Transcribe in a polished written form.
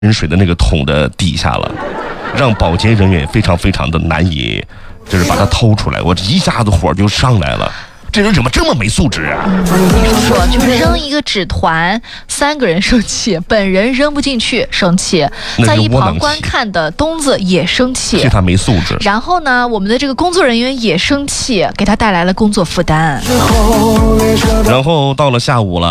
饮水的那个桶的底下了，让保洁人员非常的难以，就是把它掏出来，我这一下子火就上来了。这人怎么这么没素质啊？ 你说就是扔一个纸团，3个人生气，本人扔不进去生气，在一旁观看的东子也生气， 是他没素质。 然后呢，我们的这个工作人员也生气，给他带来了工作负担。 然后到了下午了。